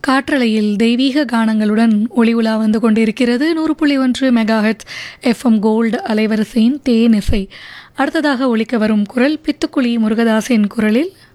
காற்றலையில் தெய்வீக கானங்களுடன் ஒளி உலா வந்து கொண்டிருக்கிறது 100.1 மெகாஹெட்ஸ் எஃப்எம் கோல்டு அலைவரிசையின் தேன் இசை. அடுத்ததாக ஒலிக்க வரும் குரல் பித்துக்குளி முருகதாஸின் குரலில்